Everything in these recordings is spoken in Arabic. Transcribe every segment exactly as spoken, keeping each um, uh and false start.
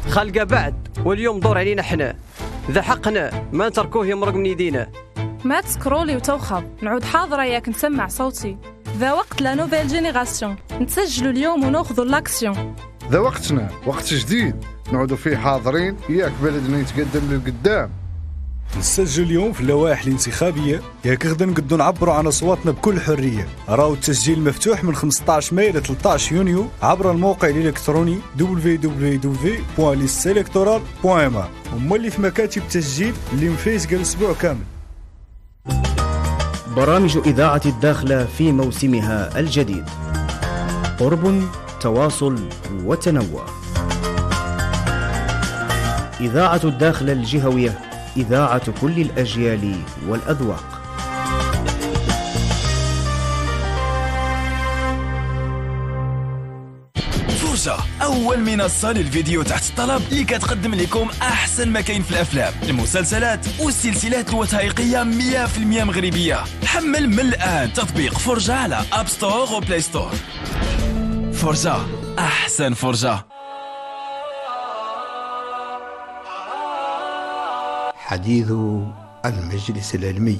خلقه بعد واليوم دور علينا حنا، ذا حقنا ما نتركوه يمرق من يدينا. ما تسكرولي وتوخر، نعود حاضرة ياك نسمع صوتي. ذا وقت لا نوفيل جينيراسيون، نتسجلوا اليوم وناخذوا لاكسيون. ذا وقتنا، وقت جديد نعودوا فيه حاضرين، ياك بلدنا يتقدم للقدام. نسجل اليوم في اللوائح الانتخابية، ياك غدا نقدروا نعبروا عن أصواتنا بكل حرية. راهو التسجيل مفتوح من خمسطاش ماي إلى ثلاثطاش يونيو عبر الموقع الإلكتروني دبليو دبليو دبليو بوان ليست إلكتورال بوان إم إيه. هما اللي في مكاتب التسجيل اللي مفيس قال أسبوع كامل. برامج إذاعة الداخلة في موسمها الجديد، قرب، تواصل وتنوع. إذاعة الداخلة الجهوية، إذاعة كل الأجيال والأذواق. فرجة، أول منصة للفيديو تحت الطلب اللي كتقدم لكم أحسن ما كاين في الأفلام، المسلسلات والسلسلات الوثائقية مية بالمية مغربية. حمل من الآن تطبيق فرجة على أب ستور وبلاي ستور. فرجة، أحسن فرجة. حديث المجلس العلمي.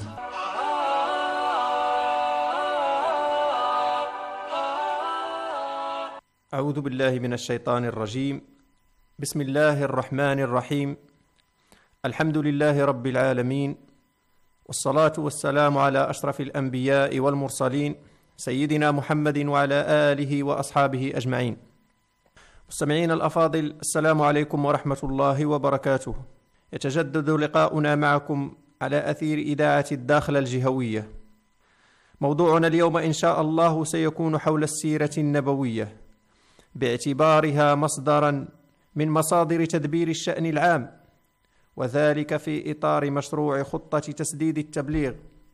أعوذ بالله من الشيطان الرجيم. بسم الله الرحمن الرحيم. الحمد لله رب العالمين، والصلاة والسلام على أشرف الأنبياء والمرسلين سيدنا محمد وعلى آله وأصحابه أجمعين. مستمعين الأفاضل، السلام عليكم ورحمة الله وبركاته. يتجدد لقاؤنا معكم على أثير إذاعة الداخلة الجهوية. موضوعنا اليوم إن شاء الله سيكون حول السيرة النبوية، باعتبارها مصدرا من مصادر تدبير الشأن العام، وذلك في إطار مشروع خطة تسديد التبليغ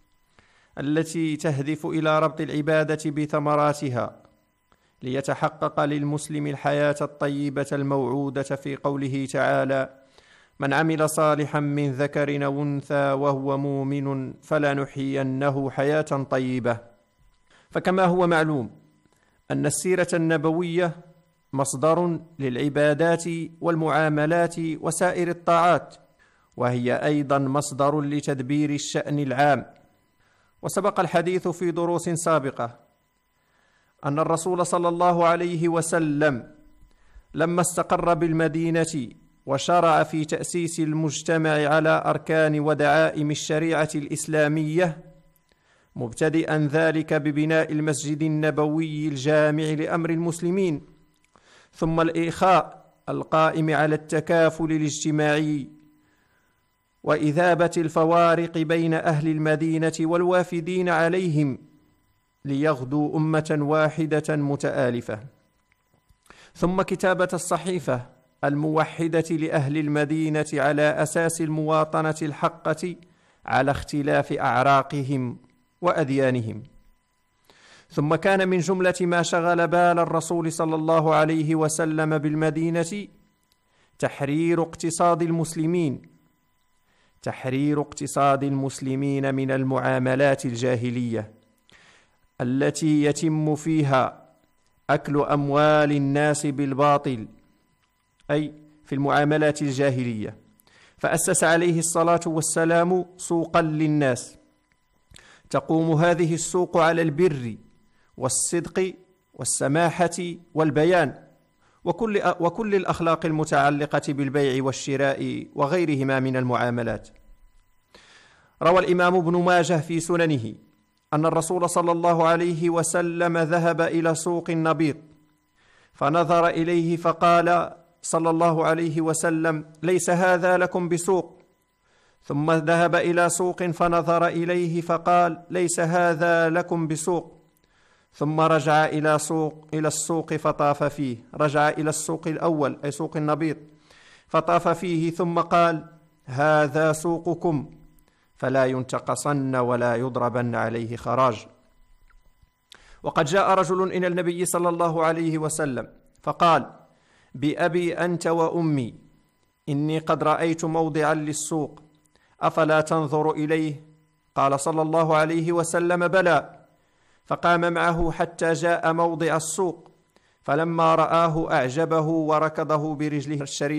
التي تهدف إلى ربط العبادة بثمراتها ليتحقق للمسلم الحياة الطيبة الموعودة في قوله تعالى: من عمل صالحا من ذكر أو أنثى وهو مؤمن فلنحيينه حياة طيبة. فكما هو معلوم أن السيرة النبوية مصدر للعبادات والمعاملات وسائر الطاعات، وهي أيضا مصدر لتدبير الشأن العام. وسبق الحديث في دروس سابقة أن الرسول صلى الله عليه وسلم لما استقر بالمدينة وشرع في تأسيس المجتمع على أركان ودعائم الشريعة الإسلامية، مبتدئا ذلك ببناء المسجد النبوي الجامع لأمر المسلمين، ثم الإخاء القائم على التكافل الاجتماعي وإذابة الفوارق بين أهل المدينة والوافدين عليهم ليغدوا أمة واحدة متآلفة، ثم كتابة الصحيفة الموحدة لأهل المدينة على أساس المواطنة الحقة على اختلاف أعراقهم وأديانهم. ثم كان من جملة ما شغل بال الرسول صلى الله عليه وسلم بالمدينة تحرير اقتصاد المسلمين تحرير اقتصاد المسلمين من المعاملات الجاهلية التي يتم فيها أكل أموال الناس بالباطل، أي في المعاملات الجاهلية. فأسس عليه الصلاة والسلام سوقا للناس، تقوم هذه السوق على البر والصدق والسماحة والبيان وكل, وكل الأخلاق المتعلقة بالبيع والشراء وغيرهما من المعاملات. روى الإمام ابن ماجه في سننه أن الرسول صلى الله عليه وسلم ذهب إلى سوق النبيط فنظر إليه فقال صلى الله عليه وسلم: ليس هذا لكم بسوق. ثم ذهب إلى سوق فنظر إليه فقال: ليس هذا لكم بسوق. ثم رجع إلى سوق إلى السوق فطاف فيه، رجع إلى السوق الأول أي سوق النبيط فطاف فيه، ثم قال: هذا سوقكم فلا ينتقصن ولا يضربن عليه خراج. وقد جاء رجل إلى النبي صلى الله عليه وسلم فقال: بأبي أنت وأمي إني قد رأيت موضعا للسوق أفلا تنظر إليه؟ قال صلى الله عليه وسلم: بلى. فقام معه حتى جاء موضع السوق، فلما رآه أعجبه وركضه برجله الشريفة